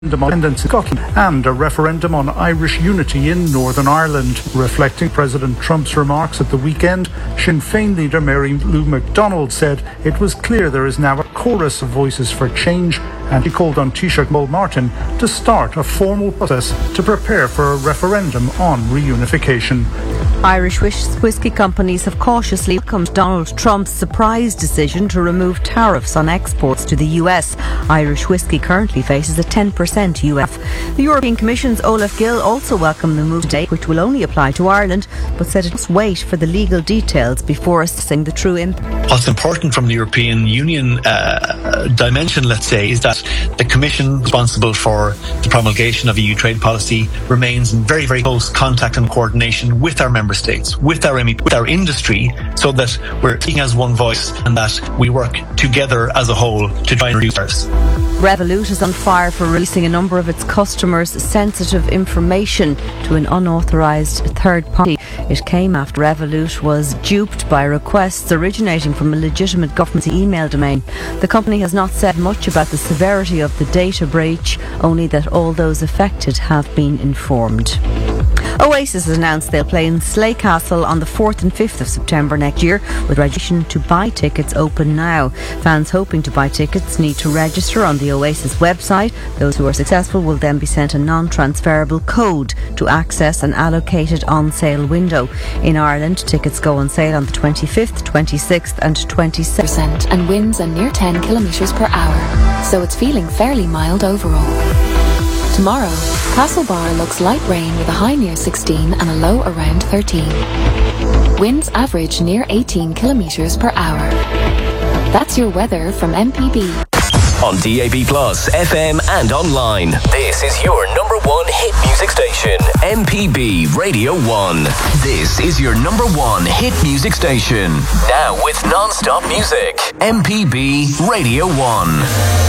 independence in Scotland and a referendum on Irish unity in Northern Ireland. Reflecting President Trump's remarks at the weekend, Sinn Féin leader Mary Lou McDonald said it was clear there is now a chorus of voices for change, and he called on Taoiseach Mo Martin to start a formal process to prepare for a referendum on reunification. Irish whisky companies have cautiously welcomed Donald Trump's surprise decision to remove tariffs on exports to the US. Irish whisky currently faces a 10% US. The European Commission's Olaf Gill also welcomed the move today, which will only apply to Ireland, but said it must wait for the legal details before assessing the true impact. What's important from the European Union dimension, let's say, is that the Commission responsible for the promulgation of EU trade policy remains in very, very close contact and coordination with our member states, with our MEP, with our industry, so that we're speaking as one voice and that we work together as a whole to try and reduce tariffs. Revolut is on fire for releasing a number of its customers' sensitive information to an unauthorised third party. It came after Revolut was duped by requests originating from a legitimate government email domain. The company has not said much about the severity of the data breach, only that all those affected have been informed. Oasis has announced they'll play in Slay Castle on the 4th and 5th of September next year, with registration to buy tickets open now. Fans hoping to buy tickets need to register on the Oasis website. Those who are successful will then be sent a non-transferable code to access an allocated on-sale window. In Ireland, tickets go on sale on the 25th, 26th and 27th. And winds are near 10 kilometres per hour, so it's feeling fairly mild overall. Tomorrow, Castlebar looks light rain with a high near 16 and a low around 13. Winds average near 18 kilometres per hour. That's your weather from MPB. On DAB+, FM and online. This is your number one hit music station, MPB Radio 1. This is your number one hit music station. Now with non-stop music, MPB Radio 1.